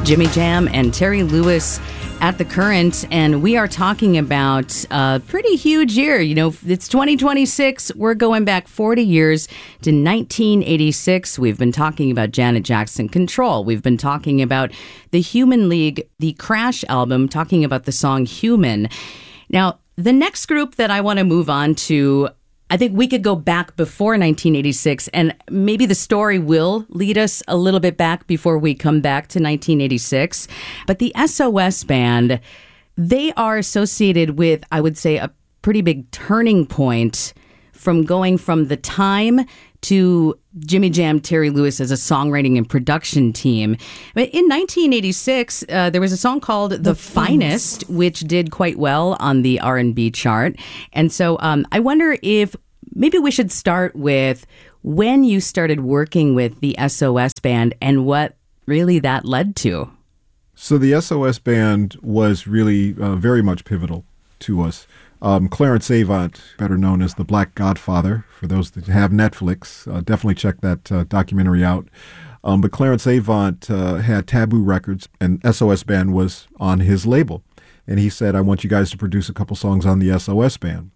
Jimmy Jam and Terry Lewis at The Current, and we are talking about a pretty huge year. You know, it's 2026. We're going back 40 years to 1986. We've been talking about Janet Jackson, Control. We've been talking about the Human League, the Crash album, talking about the song Human. Now, the next group that I want to move on to, I think we could go back before 1986, and maybe the story will lead us a little bit back before we come back to 1986. But the SOS Band, they are associated with, I would say, a pretty big turning point from going from the time to Jimmy Jam, Terry Lewis as a songwriting and production team. But in 1986, there was a song called The Finest, which did quite well on the R&B chart. And so I wonder if maybe we should start with when you started working with the SOS Band and what really that led to. So the SOS Band was really very much pivotal to us. Clarence Avant, better known as the Black Godfather, for those that have Netflix, definitely check that documentary out. But Clarence Avant had Taboo Records, and SOS Band was on his label. And he said, I want you guys to produce a couple songs on the SOS Band.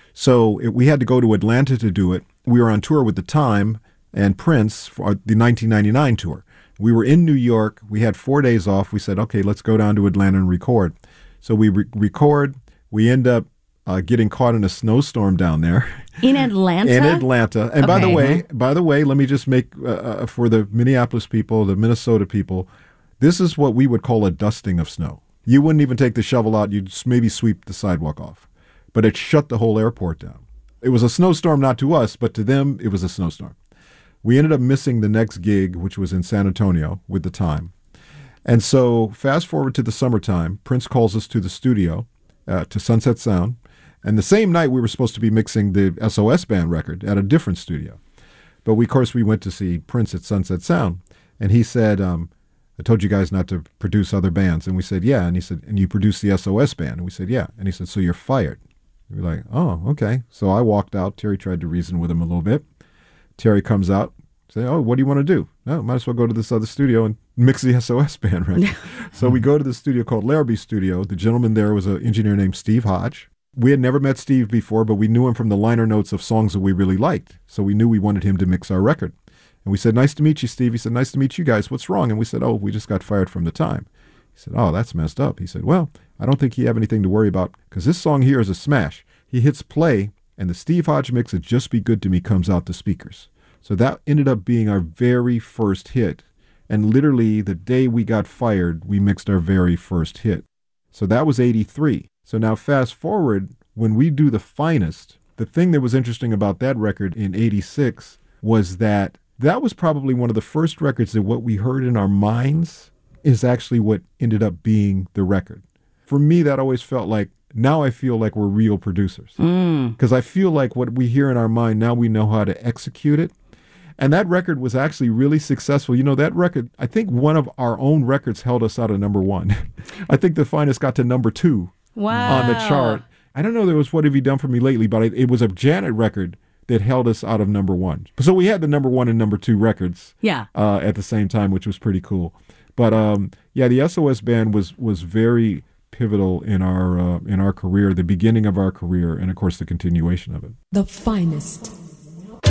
So we had to go to Atlanta to do it. We were on tour with The Time and Prince for the 1999 tour. We were in New York. We had 4 days off. We said, okay, let's go down to Atlanta and record. So we record. We end up getting caught in a snowstorm down there. In Atlanta? In Atlanta. And okay. by the way, let me just make, for the Minneapolis people, the Minnesota people, this is what we would call a dusting of snow. You wouldn't even take the shovel out. You'd maybe sweep the sidewalk off. But it shut the whole airport down. It was a snowstorm, not to us, but to them, it was a snowstorm. We ended up missing the next gig, which was in San Antonio with The Time. And so fast forward to the summertime, Prince calls us to the studio, to Sunset Sound. And the same night, we were supposed to be mixing the SOS Band record at a different studio. But of course, we went to see Prince at Sunset Sound. And he said, I told you guys not to produce other bands. And we said, yeah. And he said, and you produced the SOS Band? And we said, yeah. And he said, so you're fired. We were like, oh, okay. So I walked out. Terry tried to reason with him a little bit. Terry comes out, say, oh, what do you want to do? Oh, might as well go to this other studio and mix the SOS Band record. So we go to the studio called Larrabee Studio. The gentleman there was an engineer named Steve Hodge. We had never met Steve before, but we knew him from the liner notes of songs that we really liked. So we knew we wanted him to mix our record. And we said, nice to meet you, Steve. He said, nice to meet you guys. What's wrong? And we said, oh, we just got fired from The Time. He said, oh, that's messed up. He said, well, I don't think you have anything to worry about because this song here is a smash. He hits play, and the Steve Hodge mix of Just Be Good to Me comes out the speakers. So that ended up being our very first hit. And literally the day we got fired, we mixed our very first hit. So that was 83. So now fast forward, when we do The Finest, the thing that was interesting about that record in 86 was that was probably one of the first records that what we heard in our minds is actually what ended up being the record. For me, that always felt like, now I feel like we're real producers. Because I feel like what we hear in our mind, now we know how to execute it. And that record was actually really successful. You know, that record, I think one of our own records held us out of number one. I think The Finest got to number 2 on the chart. I don't know there was What Have You Done For Me Lately, but it was a Janet record that held us out of number 1. So we had the number 1 and number 2 records at the same time, which was pretty cool. But the SOS Band was very pivotal in our career, the beginning of our career, and of course the continuation of it. The Finest.